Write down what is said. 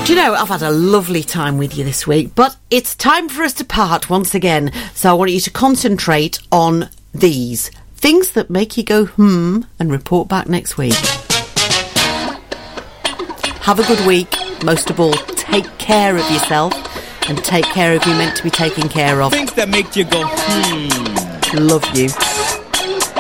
Do you know, I've had a lovely time with you this week, but it's time for us to part once again. So I want you to concentrate on these things that make you go, and report back next week. Have a good week. Most of all, take care of yourself and take care of who you're meant to be taking care of. Things that make you go, Love you.